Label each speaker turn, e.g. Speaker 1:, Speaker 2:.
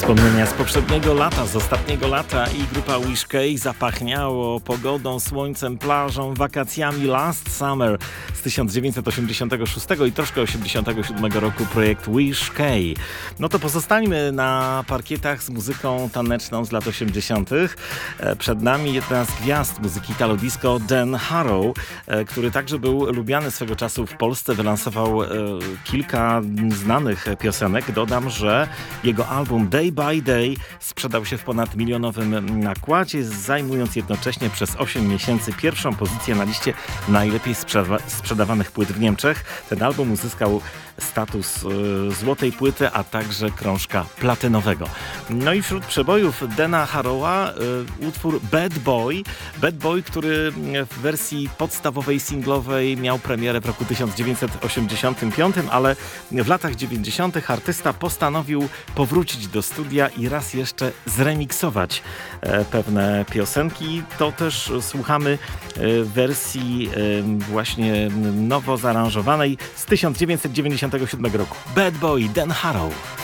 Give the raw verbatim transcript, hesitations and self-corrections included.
Speaker 1: Wspomnienia z poprzedniego lata, z ostatniego lata i grupa Wish K zapachniało pogodą, słońcem, plażą, wakacjami. Last Summer z tysiąc dziewięćset osiemdziesiątego szóstego i troszkę osiemdziesiątego siódmego roku projekt Wish K. No to pozostańmy na parkietach z muzyką taneczną z lat osiemdziesiątych. Przed nami jedna z gwiazd muzyki Italo Disco, Dan Harrow, który także był lubiany swego czasu w Polsce. Wylansował kilka znanych piosenek. Dodam, że jego album Day by Day sprzedał się w ponad milionowym nakładzie, zajmując jednocześnie przez osiem miesięcy pierwszą pozycję na liście najlepiej sprzeda- sprzedawanych płyt w Niemczech. Ten album uzyskał status y, złotej płyty, a także krążka platynowego. No i wśród przebojów Dana Harrowa y, utwór Bad Boy. Bad Boy, który w wersji podstawowej, singlowej miał premierę w roku tysiąc dziewięćset osiemdziesiątym piątym, ale w latach dziewięćdziesiątych artysta postanowił powrócić do studia i raz jeszcze zremiksować e, pewne piosenki. To też słuchamy e, wersji e, właśnie nowo zaaranżowanej z tysiąc dziewięćset dziewięćdziesiątego siódmego roku. Bad Boy, Dan Harrow.